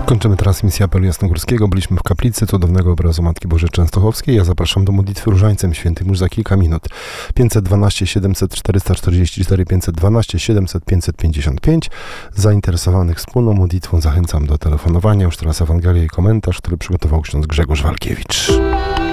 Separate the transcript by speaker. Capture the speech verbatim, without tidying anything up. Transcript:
Speaker 1: Kończymy transmisję apelu jasnogórskiego. Byliśmy w kaplicy cudownego obrazu Matki Bożej Częstochowskiej. Ja zapraszam do modlitwy różańcem świętym już za kilka minut. pięćset dwanaście siedemset czterysta czterdzieści cztery, pięćset dwanaście siedemset pięćset pięćdziesiąt pięć. Zainteresowanych wspólną modlitwą zachęcam do telefonowania. Już teraz Ewangelia i komentarz, który przygotował ksiądz Grzegorz Walkiewicz.